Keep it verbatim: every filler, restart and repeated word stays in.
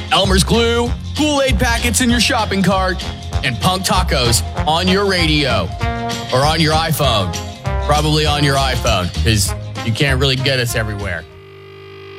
Elmer's Glue, Kool-Aid packets in your shopping cart, and Punk Tacos on your radio or on your iPhone. Probably on your iPhone, because you can't really get us everywhere.